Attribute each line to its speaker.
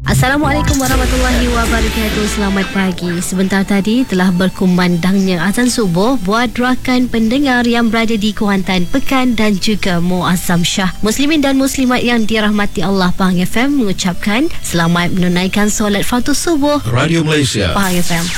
Speaker 1: Assalamualaikum warahmatullahi wabarakatuh. Selamat pagi. Sebentar tadi telah berkumandangnya azan subuh buat rakan pendengar yang berada di Kuantan, Pekan dan juga Muazzam Shah. Muslimin dan muslimat yang dirahmati Allah, Pahang FM mengucapkan selamat menunaikan solat fardu subuh.
Speaker 2: Radio Malaysia,
Speaker 1: Pahang FM.